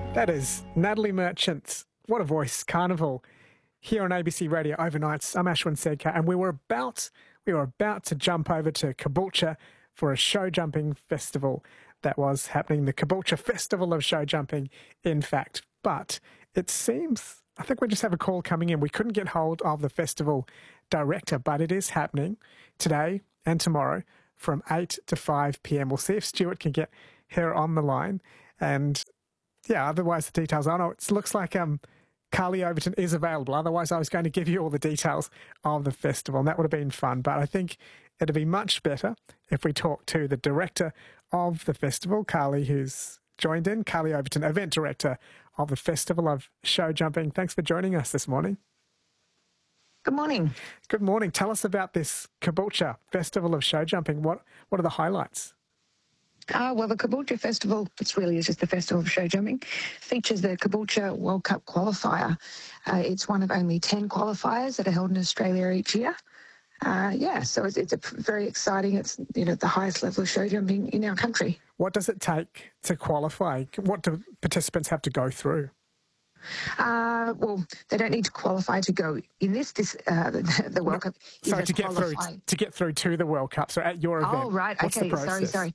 That is Natalie Merchant. What a voice. Carnival here on ABC Radio Overnights. I'm Ashwin Sedkar, and we were about to jump over to Caboolture for a show jumping festival that was happening, the Caboolture Festival of Show Jumping, in fact. But it seems, I think we just have a call coming in. We couldn't get hold of the festival director, but it is happening today and tomorrow from 8 to 5 p.m. We'll see if Stuart can get her on the line. And yeah, otherwise the details, I know it looks like Carly Overton is available. Otherwise I was going to give you all the details of the festival, and that would have been fun. But I think it'd be much better if we talk to the director of the festival, Carly, who's joined in. Carly Overton, event director of the Festival of Show Jumping. Thanks for joining us this morning. Good morning. Good morning. Tell us about this Caboolture Festival of Show Jumping. What are the highlights? Well, the Caboolture Festival, it's really just the Festival of Show Jumping, features the Caboolture World Cup qualifier. It's one of only 10 qualifiers that are held in Australia each year. So it's a very exciting, it's the highest level of show jumping in our country. What does it take to qualify? What do participants have to go through? Well, they don't need to qualify to go in the World Cup. Sorry, to get through to the World Cup. So at your event, oh right, what's okay, the process? sorry.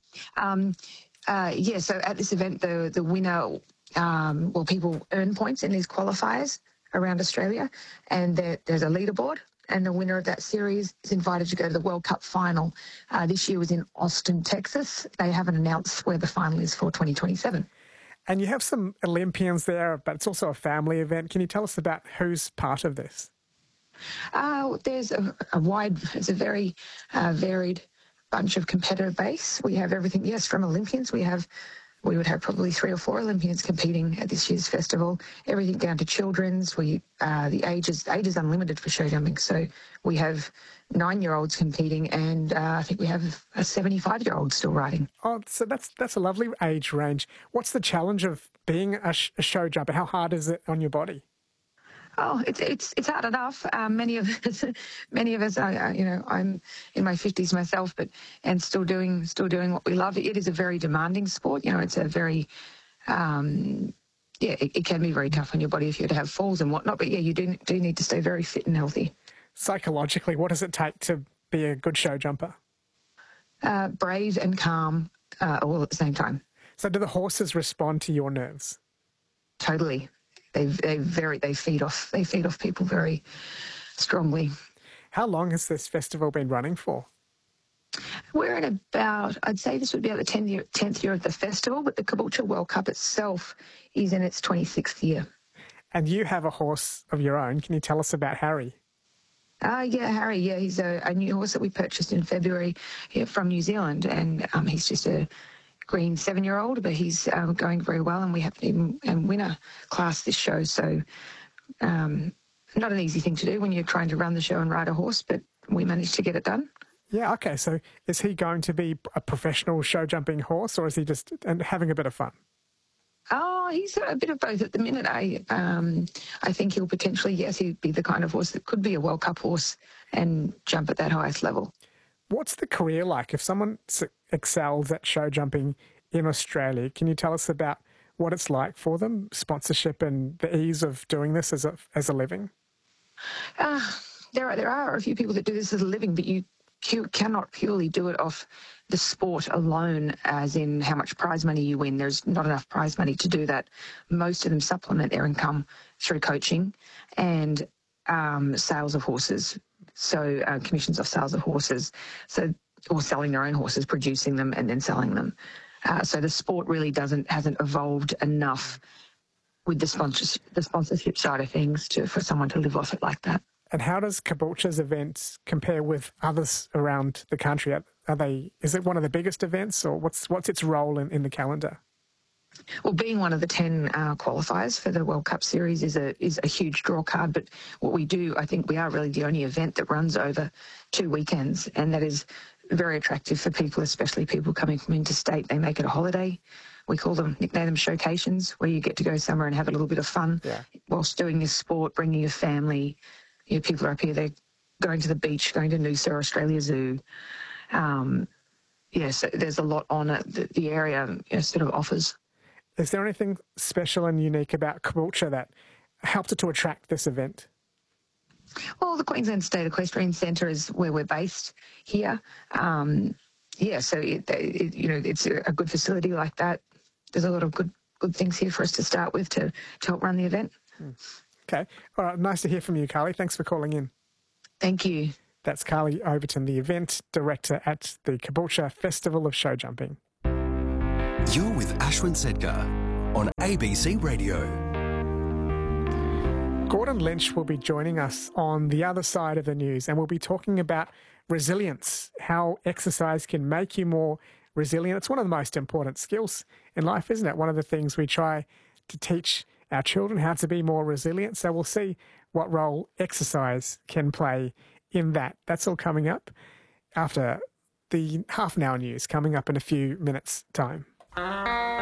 So at this event, the winner, people earn points in these qualifiers around Australia, and there's a leaderboard. And the winner of that series is invited to go to the World Cup final. This year was in Austin, Texas. They haven't announced where the final is for 2027. And you have some Olympians there, but it's also a family event. Can you tell us about who's part of this? There's it's a very varied bunch of competitor base. We have everything, yes, from Olympians. We would have probably 3 or 4 Olympians competing at this year's festival, everything down to children's. The age is unlimited for show jumping. So we have 9-year-olds competing, and I think we have a 75-year-old still riding. Oh, so that's a lovely age range. What's the challenge of being a show jumper? How hard is it on your body? Oh, it's hard enough. Many of us, I'm in my 50s myself, and still doing what we love. It is a very demanding sport. It's a very, it can be very tough on your body if you were to have falls and whatnot. But yeah, you do need to stay very fit and healthy. Psychologically, what does it take to be a good show jumper? Brave and calm, all at the same time. So do the horses respond to your nerves? Totally. They feed off people very strongly. How long has this festival been running for? We're in I'd say this would be the 10th year of the festival, but the Caboolture World Cup itself is in its 26th year. And you have a horse of your own. Can you tell us about Harry? Harry. Yeah, he's a new horse that we purchased in February here from New Zealand, and he's just a green 7-year-old, but he's going very well, and we have him in winner class this show. So not an easy thing to do when you're trying to run the show and ride a horse, but we managed to get it done. Yeah, okay. So is he going to be a professional show jumping horse, or is he just having a bit of fun? Oh, he's a bit of both at the minute. I think he'll potentially, yes, he'd be the kind of horse that could be a World Cup horse and jump at that highest level. What's the career like if someone excels at show jumping in Australia? Can you tell us about what it's like for them, sponsorship and the ease of doing this as a living? There are a few people that do this as a living, but you cannot purely do it off the sport alone, as in how much prize money you win. There's not enough prize money to do that. Most of them supplement their income through coaching and sales of horses. So commissions off sales of horses, or selling their own horses, producing them and then selling them. So the sport really hasn't evolved enough with the sponsorship side of things for someone to live off it like that. And how does Caboolture's events compare with others around the country? Is it one of the biggest events, or what's its role in the calendar? Well, being one of the 10 qualifiers for the World Cup Series is a huge draw card. But what we do, I think we are really the only event that runs over 2 weekends, and that is very attractive for people, especially people coming from interstate. They make it a holiday. We nickname them showcations, where you get to go somewhere and have a little bit of fun whilst doing this sport, bringing your family. People are up here, they're going to the beach, going to Noosa, Australia Zoo. So there's a lot on it that the area sort of offers. Is there anything special and unique about Caboolture that helped it to attract this event? Well, the Queensland State Equestrian Centre is where we're based here. So it's a good facility like that. There's a lot of good things here for us to start with to help run the event. Okay. All right. Nice to hear from you, Carly. Thanks for calling in. Thank you. That's Carly Overton, the event director at the Caboolture Festival of Show Jumping. You're with Ashwin Sedkar on ABC Radio. Gordon Lynch will be joining us on the other side of the news, and we'll be talking about resilience, how exercise can make you more resilient. It's one of the most important skills in life, isn't it? One of the things we try to teach our children, how to be more resilient. So we'll see what role exercise can play in that. That's all coming up after the half an hour news, coming up in a few minutes' time.